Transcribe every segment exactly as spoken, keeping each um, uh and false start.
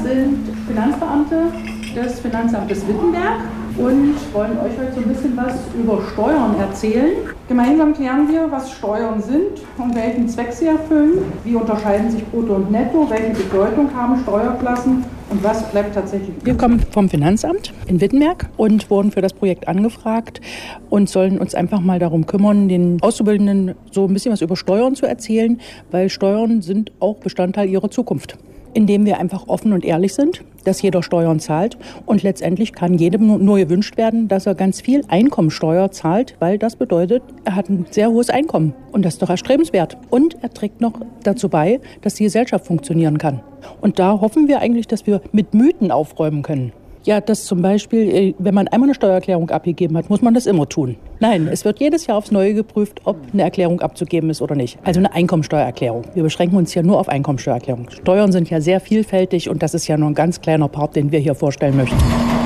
sind Finanzbeamte des Finanzamtes Wittenberg und wollen euch heute so ein bisschen was über Steuern erzählen. Gemeinsam klären wir, was Steuern sind und welchen Zweck sie erfüllen, wie unterscheiden sich Brutto und Netto, welche Bedeutung haben Steuerklassen und was bleibt tatsächlich. Wir kommen vom Finanzamt in Wittenberg und wurden für das Projekt angefragt und sollen uns einfach mal darum kümmern, den Auszubildenden so ein bisschen was über Steuern zu erzählen, weil Steuern sind auch Bestandteil ihrer Zukunft. Indem wir einfach offen und ehrlich sind, dass jeder Steuern zahlt und letztendlich kann jedem nur gewünscht werden, dass er ganz viel Einkommensteuer zahlt, weil das bedeutet, er hat ein sehr hohes Einkommen und das ist doch erstrebenswert. Und er trägt noch dazu bei, dass die Gesellschaft funktionieren kann. Und da hoffen wir eigentlich, dass wir mit Mythen aufräumen können. Ja, dass zum Beispiel, wenn man einmal eine Steuererklärung abgegeben hat, muss man das immer tun. Nein, es wird jedes Jahr aufs Neue geprüft, ob eine Erklärung abzugeben ist oder nicht. Also eine Einkommensteuererklärung. Wir beschränken uns ja nur auf Einkommensteuererklärung. Steuern sind ja sehr vielfältig und das ist ja nur ein ganz kleiner Part, den wir hier vorstellen möchten.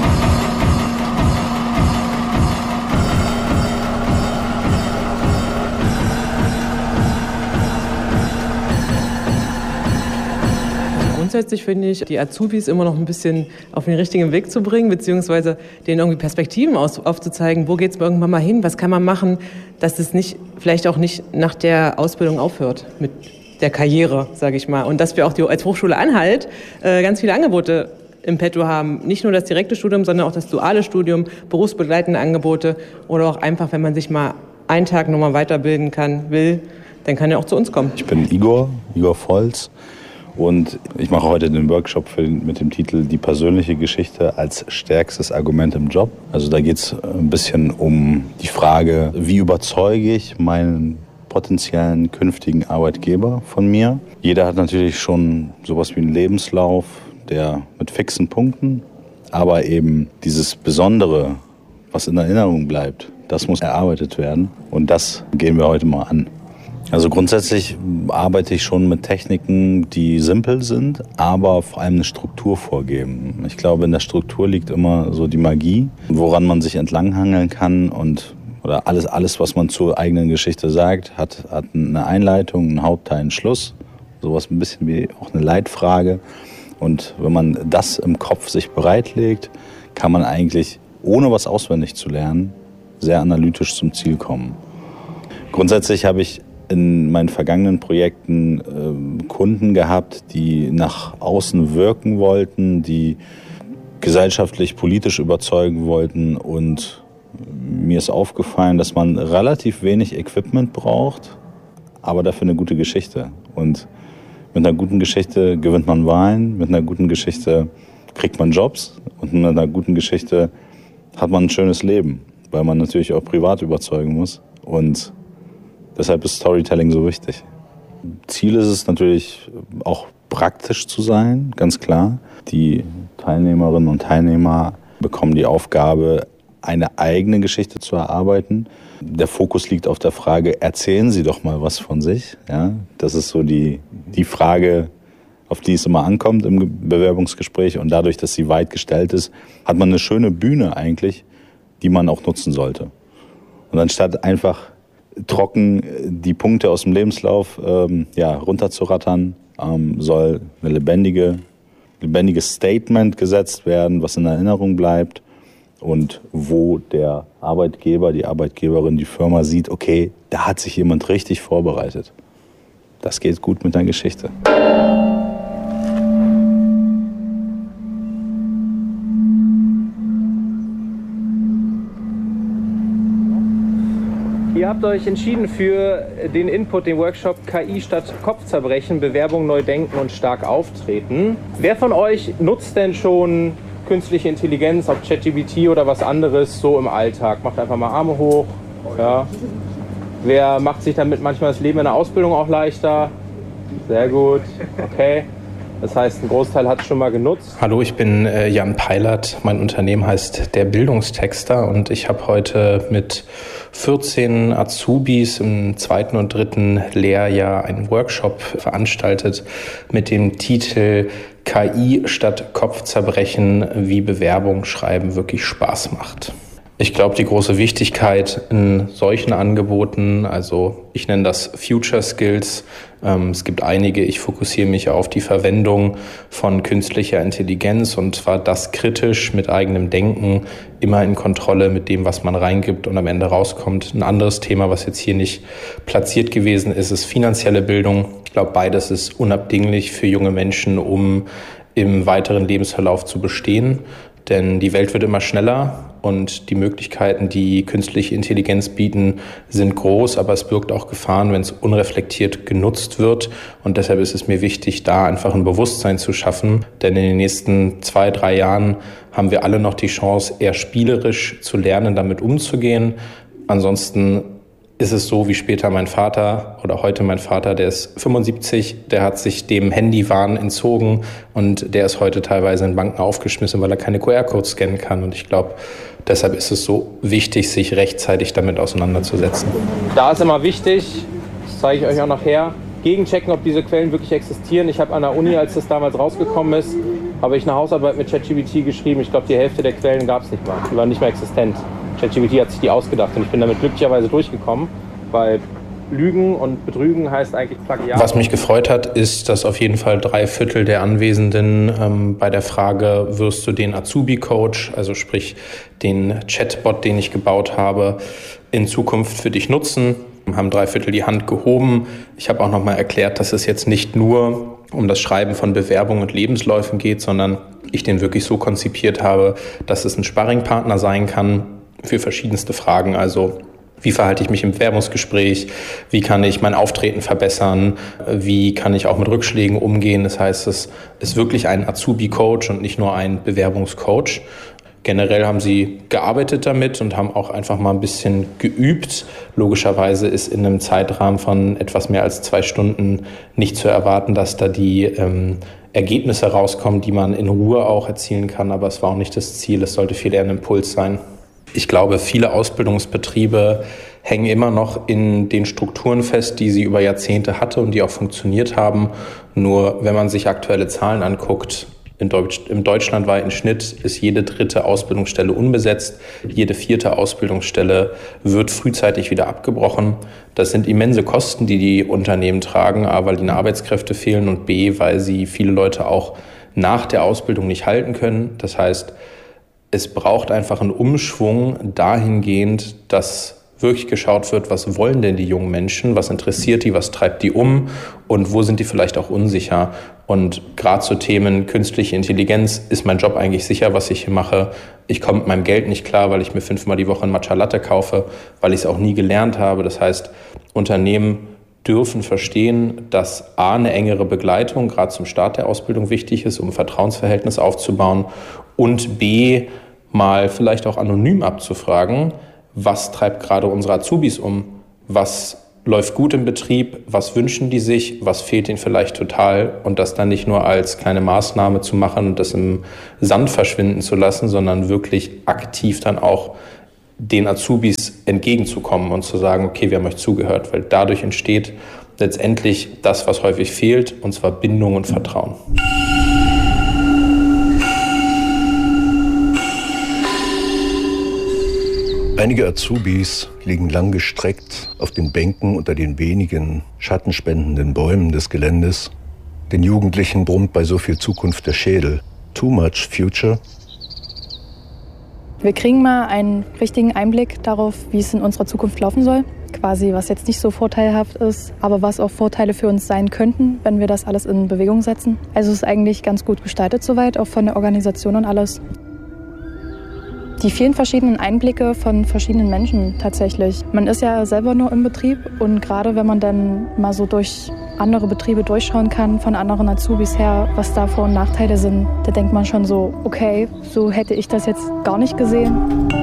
Grundsätzlich finde ich, die Azubis immer noch ein bisschen auf den richtigen Weg zu bringen, beziehungsweise denen irgendwie Perspektiven aufzuzeigen, wo geht es irgendwann mal hin, was kann man machen, dass es nicht, vielleicht auch nicht nach der Ausbildung aufhört mit der Karriere, sage ich mal. Und dass wir auch die, als Hochschule Anhalt äh, ganz viele Angebote im Petto haben. Nicht nur das direkte Studium, sondern auch das duale Studium, berufsbegleitende Angebote oder auch einfach, wenn man sich mal einen Tag nochmal weiterbilden kann, will, dann kann er auch zu uns kommen. Ich bin Igor, Igor Volz. Und ich mache heute den Workshop für den, mit dem Titel Die persönliche Geschichte als stärkstes Argument im Job. Also da geht es ein bisschen um die Frage, wie überzeuge ich meinen potenziellen künftigen Arbeitgeber von mir. Jeder hat natürlich schon sowas wie einen Lebenslauf, der mit fixen Punkten, aber eben dieses Besondere, was in Erinnerung bleibt, das muss erarbeitet werden und das gehen wir heute mal an. Also grundsätzlich arbeite ich schon mit Techniken, die simpel sind, aber vor allem eine Struktur vorgeben. Ich glaube, in der Struktur liegt immer so die Magie, woran man sich entlanghangeln kann und oder alles, alles, was man zur eigenen Geschichte sagt, hat, hat eine Einleitung, einen Hauptteil, einen Schluss. Sowas ein bisschen wie auch eine Leitfrage. Und wenn man das im Kopf sich bereitlegt, kann man eigentlich, ohne was auswendig zu lernen, sehr analytisch zum Ziel kommen. Grundsätzlich habe ich in meinen vergangenen Projekten äh, Kunden gehabt, die nach außen wirken wollten, die gesellschaftlich, politisch überzeugen wollten. Und mir ist aufgefallen, dass man relativ wenig Equipment braucht, aber dafür eine gute Geschichte. Und mit einer guten Geschichte gewinnt man Wahlen, mit einer guten Geschichte kriegt man Jobs und mit einer guten Geschichte hat man ein schönes Leben, weil man natürlich auch privat überzeugen muss. Und deshalb ist Storytelling so wichtig. Ziel ist es natürlich auch praktisch zu sein, ganz klar. Die Teilnehmerinnen und Teilnehmer bekommen die Aufgabe, eine eigene Geschichte zu erarbeiten. Der Fokus liegt auf der Frage, erzählen Sie doch mal was von sich. Ja, das ist so die, die Frage, auf die es immer ankommt im Bewerbungsgespräch. Und dadurch, dass sie weit gestellt ist, hat man eine schöne Bühne eigentlich, die man auch nutzen sollte. Und anstatt einfach trocken die Punkte aus dem Lebenslauf ähm, ja, runterzurattern, ähm, soll ein lebendige, lebendiges Statement gesetzt werden, was in Erinnerung bleibt und wo der Arbeitgeber, die Arbeitgeberin, die Firma sieht, okay, da hat sich jemand richtig vorbereitet. Das geht gut mit der Geschichte. Ihr habt euch entschieden für den Input, den Workshop K I statt Kopfzerbrechen, Bewerbung neu denken und stark auftreten. Wer von euch nutzt denn schon künstliche Intelligenz, ob ChatGPT oder was anderes, so im Alltag? Macht einfach mal Arme hoch. Ja. Wer macht sich damit manchmal das Leben in der Ausbildung auch leichter? Sehr gut, okay. Das heißt, ein Großteil hat es schon mal genutzt. Hallo, ich bin äh, Jan Peilert. Mein Unternehmen heißt Der Bildungstexter und ich habe heute mit vierzehn Azubis im zweiten und dritten Lehrjahr einen Workshop veranstaltet mit dem Titel K I statt Kopfzerbrechen, wie Bewerbung schreiben wirklich Spaß macht. Ich glaube, die große Wichtigkeit in solchen Angeboten, also ich nenne das Future Skills, Ähm, es gibt einige, ich fokussiere mich auf die Verwendung von künstlicher Intelligenz und zwar das kritisch mit eigenem Denken, immer in Kontrolle mit dem, was man reingibt und am Ende rauskommt. Ein anderes Thema, was jetzt hier nicht platziert gewesen ist, ist finanzielle Bildung. Ich glaube, beides ist unabdinglich für junge Menschen, um im weiteren Lebensverlauf zu bestehen. Denn die Welt wird immer schneller und die Möglichkeiten, die künstliche Intelligenz bieten, sind groß, aber es birgt auch Gefahren, wenn es unreflektiert genutzt wird. Und deshalb ist es mir wichtig, da einfach ein Bewusstsein zu schaffen. Denn in den nächsten zwei, drei Jahren haben wir alle noch die Chance, eher spielerisch zu lernen, damit umzugehen. Ansonsten ist es so wie später mein Vater oder heute mein Vater, der ist fünfundsiebzig, der hat sich dem Handywahn entzogen und der ist heute teilweise in Banken aufgeschmissen, weil er keine Q R-Codes scannen kann. Und ich glaube, deshalb ist es so wichtig, sich rechtzeitig damit auseinanderzusetzen. Da ist immer wichtig, das zeige ich euch auch nachher, gegenchecken, ob diese Quellen wirklich existieren. Ich habe an der Uni, als das damals rausgekommen ist, habe ich eine Hausarbeit mit ChatGPT geschrieben. Ich glaube, die Hälfte der Quellen gab es nicht mehr. Die waren nicht mehr existent. ChatGPT hat sich die ausgedacht und ich bin damit glücklicherweise durchgekommen, weil Lügen und Betrügen heißt eigentlich Plagiat. Was mich gefreut hat, ist, dass auf jeden Fall drei Viertel der Anwesenden ähm, bei der Frage, wirst du den Azubi-Coach, also sprich den Chatbot, den ich gebaut habe, in Zukunft für dich nutzen, haben drei Viertel die Hand gehoben. Ich habe auch nochmal erklärt, dass es jetzt nicht nur um das Schreiben von Bewerbungen und Lebensläufen geht, sondern ich den wirklich so konzipiert habe, dass es ein Sparringpartner sein kann für verschiedenste Fragen. Also wie verhalte ich mich im Bewerbungsgespräch? Wie kann ich mein Auftreten verbessern? Wie kann ich auch mit Rückschlägen umgehen? Das heißt, es ist wirklich ein Azubi-Coach und nicht nur ein Bewerbungscoach. Generell haben sie gearbeitet damit und haben auch einfach mal ein bisschen geübt. Logischerweise ist in einem Zeitrahmen von etwas mehr als zwei Stunden nicht zu erwarten, dass da die ähm, Ergebnisse rauskommen, die man in Ruhe auch erzielen kann. Aber es war auch nicht das Ziel. Es sollte viel eher ein Impuls sein. Ich glaube, viele Ausbildungsbetriebe hängen immer noch in den Strukturen fest, die sie über Jahrzehnte hatte und die auch funktioniert haben. Nur wenn man sich aktuelle Zahlen anguckt, in Deutsch, im deutschlandweiten Schnitt ist jede dritte Ausbildungsstelle unbesetzt. Jede vierte Ausbildungsstelle wird frühzeitig wieder abgebrochen. Das sind immense Kosten, die die Unternehmen tragen, A, weil ihnen Arbeitskräfte fehlen und B, weil sie viele Leute auch nach der Ausbildung nicht halten können. Das heißt, es braucht einfach einen Umschwung dahingehend, dass wirklich geschaut wird, was wollen denn die jungen Menschen, was interessiert die, was treibt die um und wo sind die vielleicht auch unsicher. Und gerade zu Themen künstliche Intelligenz, ist mein Job eigentlich sicher, was ich hier mache? Ich komme mit meinem Geld nicht klar, weil ich mir fünfmal die Woche ein Matcha Latte kaufe, weil ich es auch nie gelernt habe. Das heißt, Unternehmen dürfen verstehen, dass A, eine engere Begleitung gerade zum Start der Ausbildung wichtig ist, um ein Vertrauensverhältnis aufzubauen und B, mal vielleicht auch anonym abzufragen, was treibt gerade unsere Azubis um, was läuft gut im Betrieb, was wünschen die sich, was fehlt ihnen vielleicht total und das dann nicht nur als kleine Maßnahme zu machen und das im Sand verschwinden zu lassen, sondern wirklich aktiv dann auch den Azubis entgegenzukommen und zu sagen, okay, wir haben euch zugehört, weil dadurch entsteht letztendlich das, was häufig fehlt, und zwar Bindung und Vertrauen. Einige Azubis liegen langgestreckt auf den Bänken unter den wenigen schattenspendenden Bäumen des Geländes. Den Jugendlichen brummt bei so viel Zukunft der Schädel. Too much future? Wir kriegen mal einen richtigen Einblick darauf, wie es in unserer Zukunft laufen soll. Quasi, was jetzt nicht so vorteilhaft ist, aber was auch Vorteile für uns sein könnten, wenn wir das alles in Bewegung setzen. Also es ist eigentlich ganz gut gestaltet soweit, auch von der Organisation und alles. Die vielen verschiedenen Einblicke von verschiedenen Menschen tatsächlich. Man ist ja selber nur im Betrieb und gerade wenn man dann mal so durch andere Betriebe durchschauen kann, von anderen Azubis her, was da Vor- und Nachteile sind, da denkt man schon so, okay, so hätte ich das jetzt gar nicht gesehen.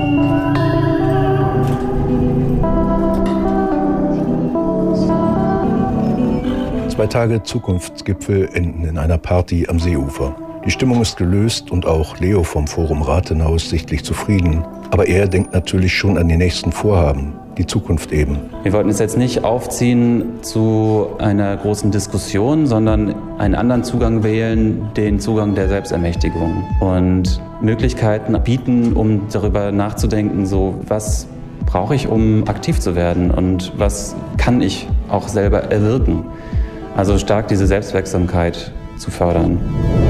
Zwei Tage Zukunftsgipfel enden in einer Party am Seeufer. Die Stimmung ist gelöst und auch Leo vom Forum Rathenau ist sichtlich zufrieden. Aber er denkt natürlich schon an die nächsten Vorhaben, die Zukunft eben. Wir wollten es jetzt nicht aufziehen zu einer großen Diskussion, sondern einen anderen Zugang wählen, den Zugang der Selbstermächtigung. Und Möglichkeiten bieten, um darüber nachzudenken, so was brauche ich, um aktiv zu werden und was kann ich auch selber erwirken. Also stark diese Selbstwirksamkeit zu fördern.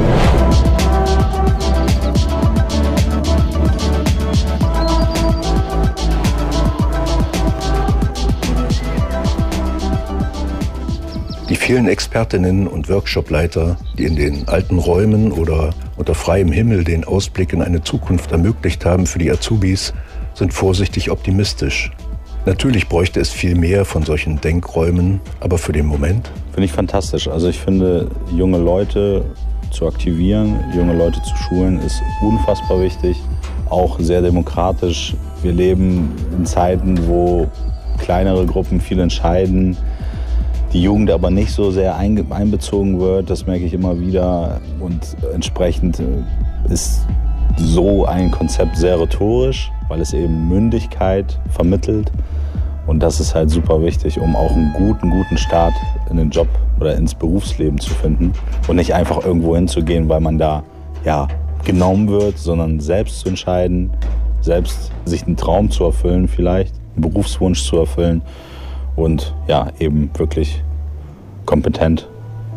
Die vielen Expertinnen und Workshopleiter, die in den alten Räumen oder unter freiem Himmel den Ausblick in eine Zukunft ermöglicht haben für die Azubis, sind vorsichtig optimistisch. Natürlich bräuchte es viel mehr von solchen Denkräumen, aber für den Moment? Finde ich fantastisch. Also ich finde, junge Leute zu aktivieren, junge Leute zu schulen, ist unfassbar wichtig. Auch sehr demokratisch. Wir leben in Zeiten, wo kleinere Gruppen viel entscheiden, die Jugend aber nicht so sehr einbezogen wird. Das merke ich immer wieder. Und entsprechend ist so ein Konzept sehr rhetorisch, weil es eben Mündigkeit vermittelt. Und das ist halt super wichtig, um auch einen guten, guten Start in den Job oder ins Berufsleben zu finden. Und nicht einfach irgendwo hinzugehen, weil man da ja, genommen wird, sondern selbst zu entscheiden, selbst sich einen Traum zu erfüllen vielleicht, einen Berufswunsch zu erfüllen und ja, eben wirklich kompetent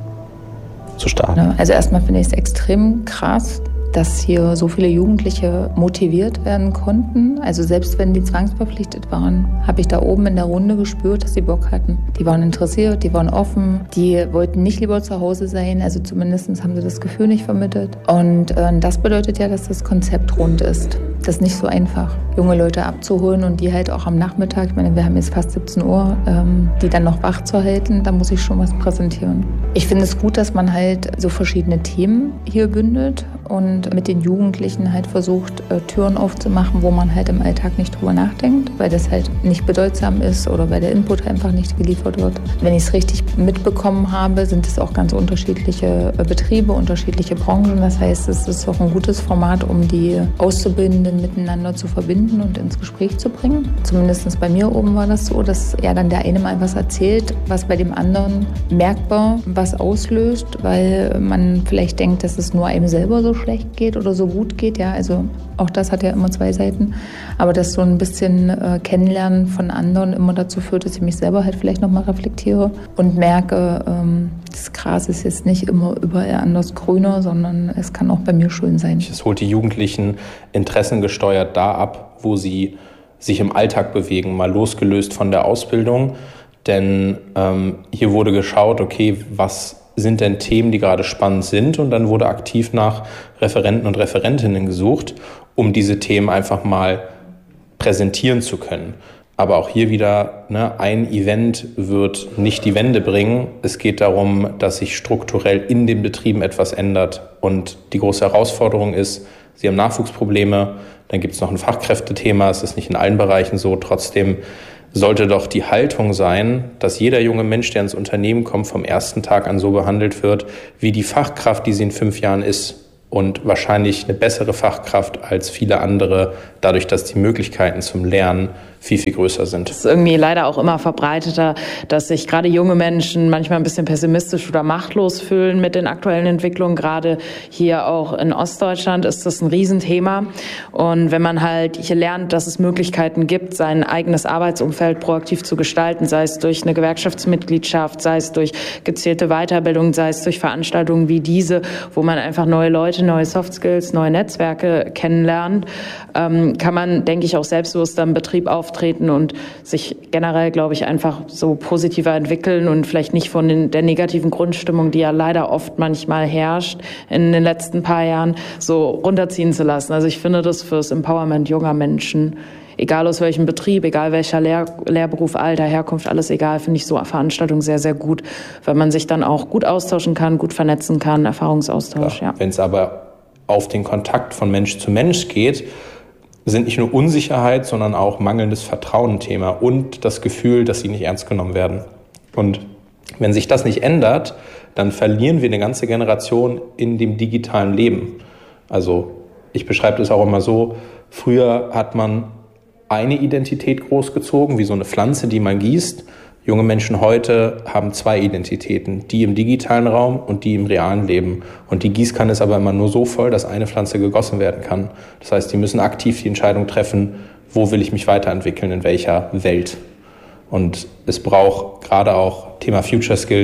zu starten. Also erstmal finde ich es extrem krass, dass hier so viele Jugendliche motiviert werden konnten. Also selbst wenn die zwangsverpflichtet waren, habe ich da oben in der Runde gespürt, dass sie Bock hatten. Die waren interessiert, die waren offen, die wollten nicht lieber zu Hause sein, also zumindest haben sie das Gefühl nicht vermittelt. Und äh, das bedeutet ja, dass das Konzept rund ist. Das ist nicht so einfach, junge Leute abzuholen und die halt auch am Nachmittag, ich meine, wir haben jetzt fast siebzehn Uhr, ähm, die dann noch wach zu halten, da muss ich schon was präsentieren. Ich finde es gut, dass man halt so verschiedene Themen hier bündelt und mit den Jugendlichen halt versucht, äh, Türen aufzumachen, wo man halt im Alltag nicht drüber nachdenkt, weil das halt nicht bedeutsam ist oder weil der Input einfach nicht geliefert wird. Wenn ich es richtig mitbekommen habe, sind es auch ganz unterschiedliche äh, Betriebe, unterschiedliche Branchen. Das heißt, es ist auch ein gutes Format, um die Auszubildenden miteinander zu verbinden und ins Gespräch zu bringen. Zumindest bei mir oben war das so, dass ja dann der eine mal was erzählt, was bei dem anderen merkbar was auslöst, weil man vielleicht denkt, dass es nur einem selber so schlecht geht oder so gut geht. Ja, also auch das hat ja immer zwei Seiten. Aber dass so ein bisschen äh, Kennenlernen von anderen immer dazu führt, dass ich mich selber halt vielleicht nochmal reflektiere und merke, ähm, das Gras ist jetzt nicht immer überall anders grüner, sondern es kann auch bei mir schön sein. Es holt die Jugendlichen interessengesteuert da ab, wo sie sich im Alltag bewegen, mal losgelöst von der Ausbildung. Denn ähm, hier wurde geschaut, okay, was sind denn Themen, die gerade spannend sind? Und dann wurde aktiv nach Referenten und Referentinnen gesucht, um diese Themen einfach mal präsentieren zu können. Aber auch hier wieder, ne, ein Event wird nicht die Wende bringen. Es geht darum, dass sich strukturell in den Betrieben etwas ändert. Und die große Herausforderung ist, sie haben Nachwuchsprobleme, dann gibt es noch ein Fachkräftethema, es ist nicht in allen Bereichen so. Trotzdem sollte doch die Haltung sein, dass jeder junge Mensch, der ins Unternehmen kommt, vom ersten Tag an so behandelt wird, wie die Fachkraft, die sie in fünf Jahren ist. Und wahrscheinlich eine bessere Fachkraft als viele andere, dadurch, dass die Möglichkeiten zum Lernen viel, viel größer sind. Es ist irgendwie leider auch immer verbreiteter, dass sich gerade junge Menschen manchmal ein bisschen pessimistisch oder machtlos fühlen mit den aktuellen Entwicklungen. Gerade hier auch in Ostdeutschland ist das ein Riesenthema. Und wenn man halt hier lernt, dass es Möglichkeiten gibt, sein eigenes Arbeitsumfeld proaktiv zu gestalten, sei es durch eine Gewerkschaftsmitgliedschaft, sei es durch gezielte Weiterbildung, sei es durch Veranstaltungen wie diese, wo man einfach neue Leute, neue Softskills, neue Netzwerke kennenlernt, ähm, kann man, denke ich, auch selbstbewusster im Betrieb auftreten und sich generell, glaube ich, einfach so positiver entwickeln und vielleicht nicht von den, der negativen Grundstimmung, die ja leider oft manchmal herrscht in den letzten paar Jahren, so runterziehen zu lassen. Also ich finde das fürs Empowerment junger Menschen, egal aus welchem Betrieb, egal welcher Lehr- Lehrberuf, Alter, Herkunft, alles egal, finde ich so Veranstaltungen sehr, sehr gut, weil man sich dann auch gut austauschen kann, gut vernetzen kann, Erfahrungsaustausch. Ja. Ja. Wenn es aber auf den Kontakt von Mensch zu Mensch geht, sind nicht nur Unsicherheit, sondern auch mangelndes Vertrauen ein Thema und das Gefühl, dass sie nicht ernst genommen werden. Und wenn sich das nicht ändert, dann verlieren wir eine ganze Generation in dem digitalen Leben. Also ich beschreibe das auch immer so, früher hat man eine Identität großgezogen, wie so eine Pflanze, die man gießt. Junge Menschen heute haben zwei Identitäten, die im digitalen Raum und die im realen Leben. Und die Gießkanne ist aber immer nur so voll, dass eine Pflanze gegossen werden kann. Das heißt, die müssen aktiv die Entscheidung treffen, wo will ich mich weiterentwickeln, in welcher Welt. Und es braucht gerade auch Thema Future Skills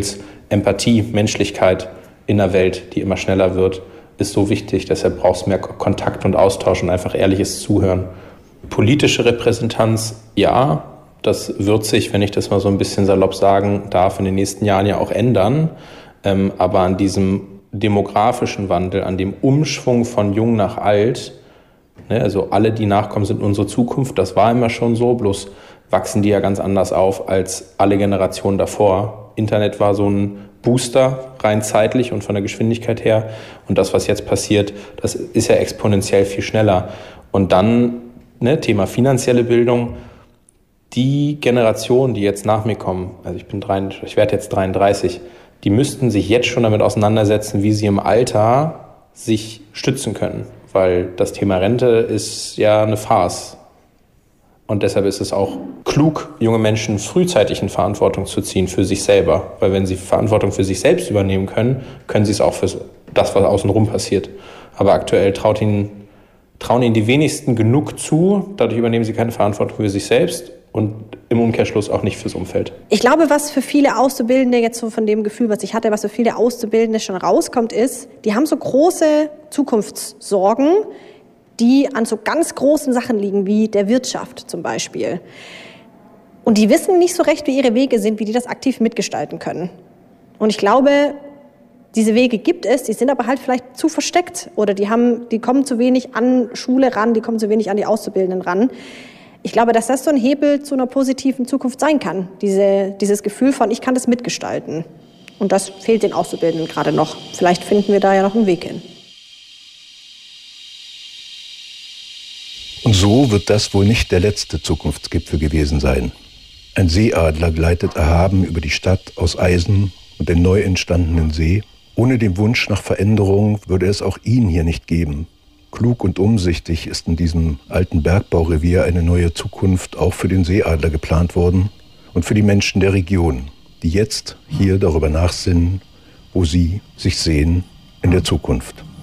Empathie, Menschlichkeit in einer Welt, die immer schneller wird, ist so wichtig. Deshalb braucht es mehr Kontakt und Austausch und einfach ehrliches Zuhören. Politische Repräsentanz, ja, das wird sich, wenn ich das mal so ein bisschen salopp sagen darf, in den nächsten Jahren ja auch ändern. Ähm, aber an diesem demografischen Wandel, an dem Umschwung von jung nach alt, ne, also alle, die nachkommen, sind unsere Zukunft, das war immer schon so, bloß wachsen die ja ganz anders auf als alle Generationen davor. Internet war so ein Booster, rein zeitlich und von der Geschwindigkeit her. Und das, was jetzt passiert, das ist ja exponentiell viel schneller. Und dann, ne, Thema finanzielle Bildung, die Generationen, die jetzt nach mir kommen, also ich bin drei, ich werde jetzt dreiunddreißig, die müssten sich jetzt schon damit auseinandersetzen, wie sie im Alter sich stützen können. Weil das Thema Rente ist ja eine Farce. Und deshalb ist es auch klug, junge Menschen frühzeitig in Verantwortung zu ziehen für sich selber. Weil wenn sie Verantwortung für sich selbst übernehmen können, können sie es auch für das, was außenrum passiert. Aber aktuell traut ihnen, trauen ihnen die wenigsten genug zu. Dadurch übernehmen sie keine Verantwortung für sich selbst und im Umkehrschluss auch nicht fürs Umfeld. Ich glaube, was für viele Auszubildende, jetzt so von dem Gefühl, was ich hatte, was für viele Auszubildende schon rauskommt, ist, die haben so große Zukunftssorgen, die an so ganz großen Sachen liegen, wie der Wirtschaft zum Beispiel. Und die wissen nicht so recht, wie ihre Wege sind, wie die das aktiv mitgestalten können. Und ich glaube, diese Wege gibt es, die sind aber halt vielleicht zu versteckt oder die haben, die kommen zu wenig an Schule ran, die kommen zu wenig an die Auszubildenden ran. Ich glaube, dass das so ein Hebel zu einer positiven Zukunft sein kann, diese, dieses Gefühl von, ich kann das mitgestalten. Und das fehlt den Auszubildenden gerade noch. Vielleicht finden wir da ja noch einen Weg hin. Und so wird das wohl nicht der letzte Zukunftsgipfel gewesen sein. Ein Seeadler gleitet erhaben über die Stadt aus Eisen und den neu entstandenen See. Ohne den Wunsch nach Veränderung würde es auch ihn hier nicht geben. Klug und umsichtig ist in diesem alten Bergbaurevier eine neue Zukunft auch für den Seeadler geplant worden und für die Menschen der Region, die jetzt hier darüber nachsinnen, wo sie sich sehen in der Zukunft.